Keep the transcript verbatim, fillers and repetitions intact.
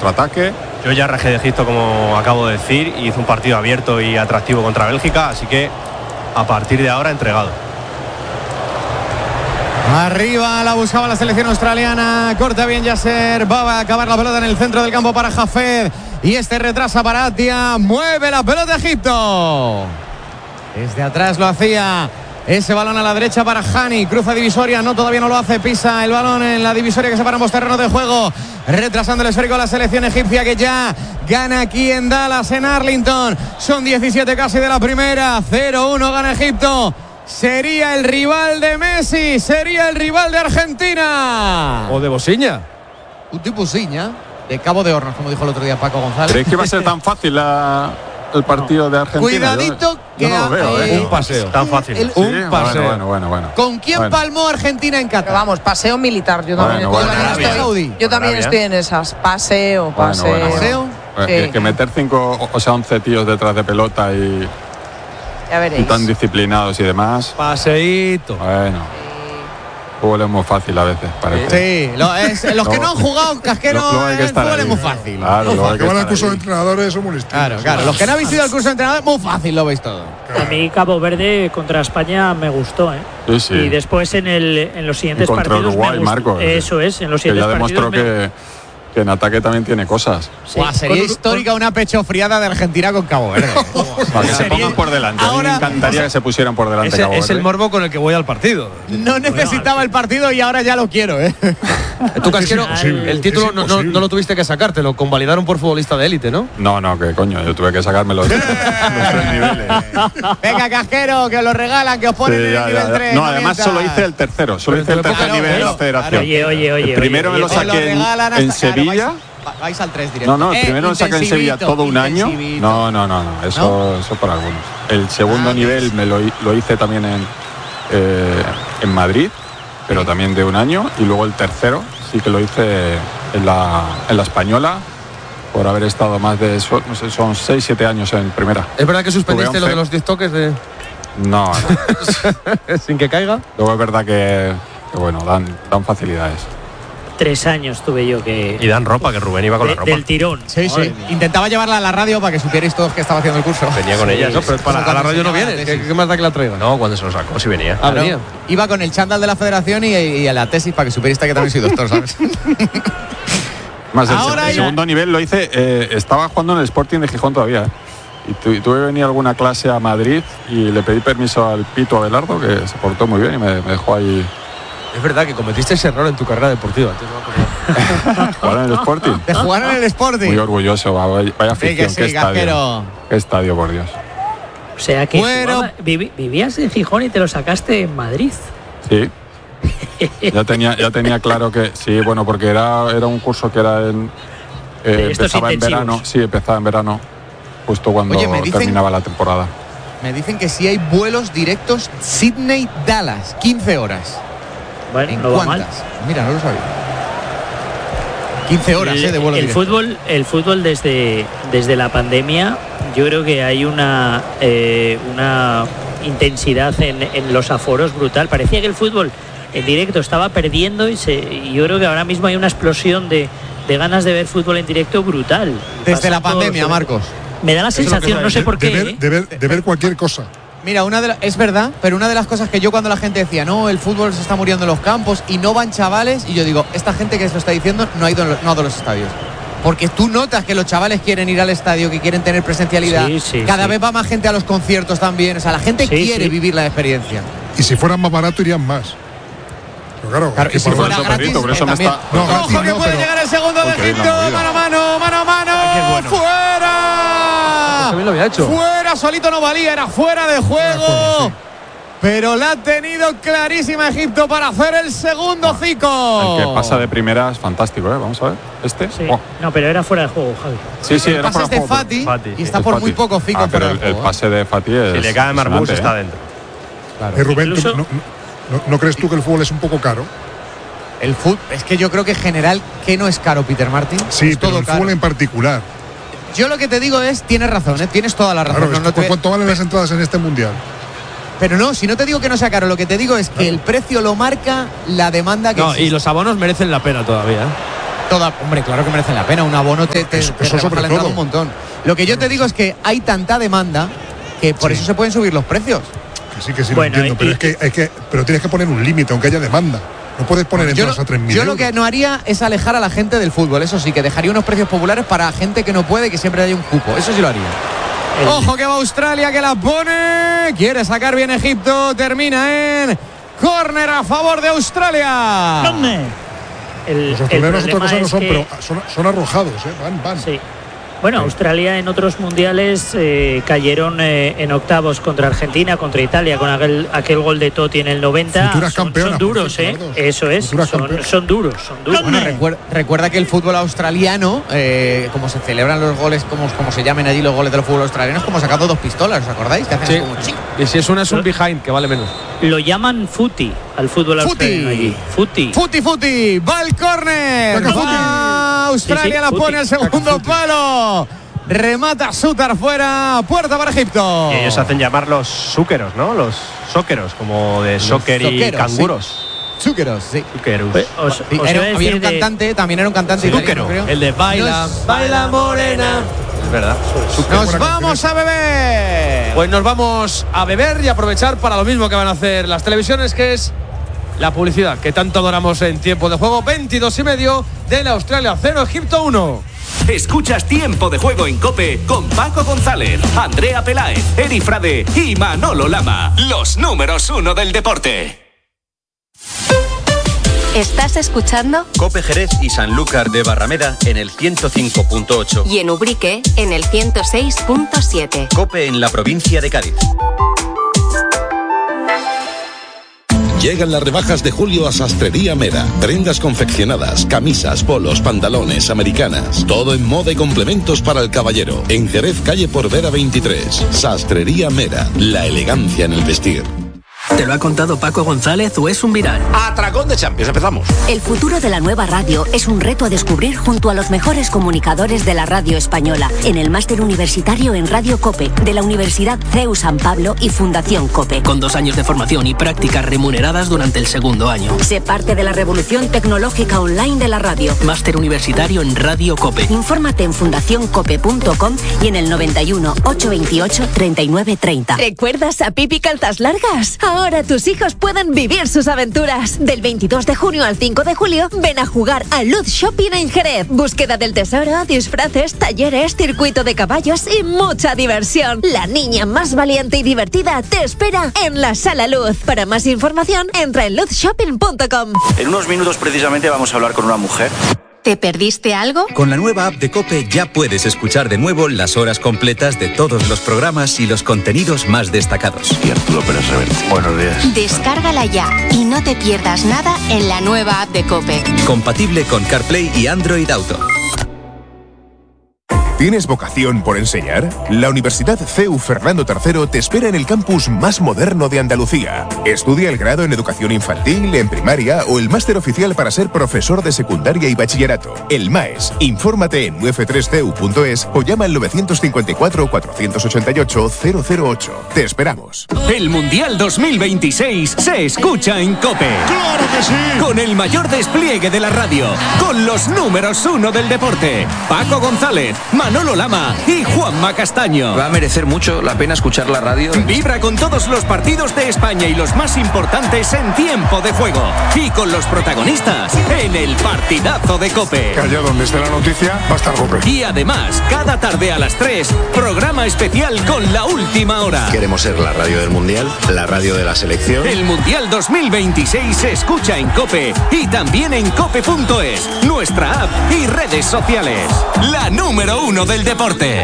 contraataque. Yo ya rajé de Egipto, como acabo de decir, y hizo un partido abierto y atractivo contra Bélgica, así que a partir de ahora entregado. Arriba la buscaba la selección australiana, corta bien Yasser, va a acabar la pelota en el centro del campo para Hafez, y este retrasa para Atia, mueve la pelota Egipto. Desde atrás lo hacía. Ese balón a la derecha para Hani, cruza divisoria, no, todavía no lo hace, pisa el balón en la divisoria que separa ambos terrenos de juego, retrasando el esférico a la selección egipcia, que ya gana aquí en Dallas, en Arlington. Son diecisiete casi de la primera, cero uno gana Egipto. Sería el rival de Messi, sería el rival de Argentina. O de Bosiña. Un tipo Bosiña, de Cabo de Hornos, como dijo el otro día Paco González. ¿Crees que va a ser tan fácil la... el partido de Argentina? Cuidadito yo, que yo no lo veo, eh, ¿eh? Un paseo. Tan fácil. El, Sí, un paseo. Bueno, bueno, bueno. ¿Con quién bueno. palmó Argentina en Qatar? Pero vamos, paseo militar. Yo también, Bueno, yo bueno. también estoy, yo también Arabia. estoy en esas. Paseo, Bueno, paseo. bueno, bueno. ¿Paseo? Pues Sí. es que meter cinco, o sea, once tíos detrás de pelota y, Ya y veréis. tan disciplinados y demás. Paseíto. Bueno, fútbol es muy fácil a veces, parece. Sí, lo es, los que no han jugado casquero Lo- luego hay que el estar fútbol ahí. es muy fácil. Claro, Muy luego hay fácil. que Que van al estar curso de ahí. entrenadores son muy listos. Claro, claro. Los que no habéis ido al curso de entrenador, muy fácil lo veis todo. A mí Cabo Verde contra España me gustó, ¿eh? Sí, sí. Y después en el en los siguientes Y contra partidos Uruguay, me gustó. Marcos. Eso es, en los Que siguientes ya demostró partidos me- que, que en ataque también tiene cosas. Sí. Buah, sería Con- histórica una pechofriada de Argentina con Cabo Verde. Para que se Sería- pongan por delante. A mí Ahora- me encantaría que se pusieran por delante. Ese Cabo es el Verde. morbo con el que voy al partido. No necesitaba el partido y ahora ya lo quiero, ¿eh? Tú, Casquero, Es imposible. el título Es no, no, imposible. no lo tuviste que sacar, te lo convalidaron por futbolista de élite, ¿no? No, no, que coño, yo tuve que sacarme los, los tres niveles. Venga, casquero, que os lo regalan, que os ponen Sí, en ya, el nivel ya, ya. tres. No, además mientas. solo hice el tercero, solo Pero hice el tú- tercer claro, nivel de la claro. federación. Oye, oye, oye. El primero oye, me lo oye. Os lo saqué en, regalan hasta- en claro, Sevilla. vais, vais al tres directo. No, no, el Eh, primero lo saqué en Sevilla intensivito, todo un año. intensivito. No, no, no, no, eso, ¿No? eso por algunos. El segundo Ah, nivel me lo, hi- lo hice también en, eh, en Madrid, pero también de un año. Y luego el tercero sí que lo hice en la, en la Española, por haber estado más de, so- no sé, son seis, siete años en primera. ¿Es verdad que suspendiste Tuve lo de once. los diez toques de... No, no. sin que caiga? Luego es verdad que, que bueno, dan, dan facilidades. Tres años tuve yo que. Y dan ropa, que Rubén iba con de- la ropa. del tirón. Sí, Madre sí. mía. Intentaba llevarla a la radio para que supierais todos que estaba haciendo el curso. Venía con ella. No, pero para, a la radio no viene. ¿Qué, qué más da que la traiga? No, cuando se lo sacó, sí venía. Ah, Claro. venía. Iba con el chándal de la federación y, y a la tesis para que supierais que también soy doctor, ¿sabes? Más el, Ahora el ya- segundo nivel lo hice, eh, estaba jugando en el Sporting de Gijón todavía. ¿eh? Y tu- tuve que venir a alguna clase a Madrid y le pedí permiso al Pito Abelardo, que se portó muy bien y me, me dejó ahí Es verdad que cometiste ese error en tu carrera deportiva. Antes no me acordaba. jugar en el Sporting. De jugar en el Sporting. Muy orgulloso, va, vaya vaya Sí, que afición, sí, qué estadio. casquero. Qué estadio, por Dios. O sea que Bueno. jugaba- vivi- vivías en Gijón y te lo sacaste en Madrid. Sí. Ya tenía, ya tenía claro que sí, bueno, porque era, era un curso que era en. eh, De estos empezaba en intensivos. verano, sí, empezaba en verano, justo cuando Oye, me dicen- terminaba la temporada. Me dicen que sí hay vuelos directos Sydney-Dallas, quince horas. Bueno, ¿En no va mal. cuántas? Mira, no lo sabía. quince horas, El, eh, de vuelo el directo. fútbol, el fútbol desde, desde la pandemia, yo creo que hay una, eh, una intensidad en, en los aforos brutal. Parecía que el fútbol en directo estaba perdiendo y, se, y yo creo que ahora mismo hay una explosión de, de ganas de ver fútbol en directo brutal. Desde la Pasando- pandemia, Marcos. Me da la Eso es lo que sensación, no sé de- por de qué. ver, ¿eh? de, ver, de ver cualquier cosa. Mira, una de la- es verdad, pero una de las cosas que yo cuando la gente decía, no, el fútbol se está muriendo en los campos y no van chavales, y yo digo, esta gente que se lo está diciendo no ha ido, no ha ido a los estadios. Porque tú notas que los chavales quieren ir al estadio, que quieren tener presencialidad. Sí, sí, Cada sí. vez va más gente a los conciertos también. O sea, la gente Sí, quiere sí. vivir la experiencia. Y si fueran más barato irían más. Pero claro, Claro, es que y si para- fuera eso, gratis, Pedrito, por eso eh, me también. está- No, Ojo gratis que no, puede pero- llegar el segundo de Porque hay una Egipto. movida. Mano a mano, mano a mano. Qué bueno. ¡Fuera! También lo había hecho. Fuera, solito no valía, era fuera de juego. juego, sí. Pero la ha tenido clarísima Egipto para hacer el segundo Zico. El que pasa de primera es fantástico, ¿eh? Vamos a ver. Este. Sí. Oh. No, pero era fuera de juego, Javi. Sí, sí, el era pase fuera es de juego, pero- Fati, Fati, y sí. está El por Fati. muy poco Zico Ah, pero fuera el, de el juego. ¿eh? pase de Fati es. Si le cae Marmús, impresionante, está ¿eh? dentro. Claro. Eh, Rubén, ¿tú Incluso- no, no- no crees tú que el fútbol es un poco caro? El fútbol, es que yo creo que en general, ¿qué no es caro, Peter Martin? Sí, es pero todo el caro. fútbol en particular. Yo lo que te digo es, tienes razón, ¿eh? Tienes toda la razón. Claro, no, es no que te- ¿cuánto valen las entradas en este mundial? Pero no, si no te digo que no sea caro, lo que te digo es que el precio lo marca la demanda que No, existe. y los abonos merecen la pena todavía. ¿eh? Toda, hombre, claro que merecen la pena. Un abono te, te, Eso- te eso rebaja sobre la entrada todo. un montón. Lo que yo te digo es que hay tanta demanda que por Sí. eso se pueden subir los precios. Que sí, que sí, Bueno, lo entiendo, pero y- es que, es que pero tienes que poner un límite, aunque haya demanda. No puedes poner Yo, entradas lo, a tres mil yo lo euros. que no haría es alejar a la gente del fútbol. Eso sí, que dejaría unos precios populares para gente que no puede, que siempre haya un cupo. Eso sí lo haría. El- Ojo que va Australia, que la pone. Quiere sacar bien Egipto. Termina en córner a favor de Australia. el, Los el australianos otra problema cosa no es son, que- pero son, son arrojados, ¿eh? Van, van. Sí. Bueno, Australia en otros mundiales eh, cayeron eh, en octavos contra Argentina, contra Italia, con aquel, aquel gol de Totti en el noventa. Futuras Son, campeonas, son duros, por ¿eh? cierto, las dos. Eso es, Futuras son, campeonas. son duros, son duros. Bueno, recuer- recuerda que el fútbol australiano, eh, como se celebran los goles, como, como se llamen allí los goles del fútbol australiano, es como sacando dos pistolas, ¿os acordáis? Que hacen Sí. como ching. Y si es una, es un behind, que vale menos. Lo llaman footy al fútbol Footy. australiano allí. Footy. Futi, futi, va el córner. Venga, Futi. Va Australia, Sí, sí, la Futi. pone al segundo palo. Remata Sutar fuera, puerta para Egipto. Y ellos hacen llamar los súqueros, ¿no? Los sóqueros, como de soccer y zoqueros, canguros. Zúqueros, sí. Súqueros. Pues, os, Sí, os era- iba a había decir un de- cantante, también era un cantante Sí, italiano, Zucchero, creo. El de baila, Nos- baila morena. Es verdad. Nos buena vamos a beber. Pues nos vamos a beber y aprovechar para lo mismo que van a hacer las televisiones, que es la publicidad que tanto adoramos en tiempo de juego. veintidós y medio del Australia cero, Egipto uno. Escuchas Tiempo de Juego en COPE con Paco González, Andrea Peláez, Eri Frade y Manolo Lama. Los números uno del deporte. ¿Estás escuchando? Cope Jerez y Sanlúcar de Barrameda en el ciento cinco punto ocho. Y en Ubrique en el ciento seis punto siete. Cope en la provincia de Cádiz. Llegan las rebajas de julio a Sastrería Mera. Prendas confeccionadas, camisas, polos, pantalones, americanas. Todo en moda y complementos para el caballero. En Jerez, calle Porvera veintitrés. Sastrería Mera. La elegancia en el vestir. ¿Te lo ha contado Paco González o es un viral? Atracón de Champions, empezamos. El futuro de la nueva radio es un reto a descubrir junto a los mejores comunicadores de la radio española en el máster universitario en Radio COPE de la Universidad C E U San Pablo y Fundación COPE. Con dos años de formación y prácticas remuneradas durante el segundo año. Sé parte de la revolución tecnológica online de la radio. Máster universitario en Radio COPE. Infórmate en fundación cope punto com y en el noventa y uno, ochocientos veintiocho, treinta y nueve treinta. ¿Recuerdas a Pipi Calzas Largas? Ahora tus hijos pueden vivir sus aventuras. Del veintidós de junio al cinco de julio, ven a jugar a Luz Shopping en Jerez. Búsqueda del tesoro, disfraces, talleres, circuito de caballos y mucha diversión. La niña más valiente y divertida te espera en la Sala Luz. Para más información, entra en luz shopping punto com. En unos minutos precisamente vamos a hablar con una mujer. ¿Te perdiste algo? Con la nueva app de COPE ya puedes escuchar de nuevo las horas completas de todos los programas y los contenidos más destacados. Y Arturo Pérez Reverte. Buenos días. Descárgala ya y no te pierdas nada en la nueva app de COPE. Compatible con CarPlay y Android Auto. ¿Tienes vocación por enseñar? La Universidad C E U Fernando tercero te espera en el campus más moderno de Andalucía. Estudia el grado en educación infantil, en primaria o el máster oficial para ser profesor de secundaria y bachillerato. El MAES. Infórmate en u f tres c e u punto es o llama al nueve cinco cuatro, cuatro ocho ocho, cero cero ocho. Te esperamos. El Mundial dos mil veintiséis se escucha en COPE. ¡Claro que sí! Con el mayor despliegue de la radio, con los números uno del deporte, Paco González, Manolo Lama y Juanma Castaño. Va a merecer mucho la pena escuchar la radio. Vibra con todos los partidos de España y los más importantes en tiempo de juego. Y con los protagonistas en el partidazo de COPE. Que allá donde esté la noticia va a estar COPE. Y además, cada tarde a las tres, programa especial con la última hora. Queremos ser la radio del Mundial, la radio de la selección. El Mundial dos mil veintiséis se escucha en COPE y también en cope punto es, nuestra app y redes sociales. La número uno del deporte.